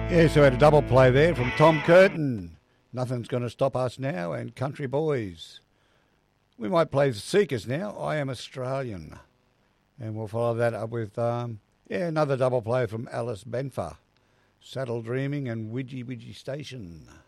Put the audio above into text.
Yeah, so we had a double play there from Tom Curtin. Nothing's going to stop us now, and Country Boys. We might play the Seekers now. I Am Australian. And we'll follow that up with another double play from Alice Benfer. Saddle Dreaming and Widgie Widgie Station.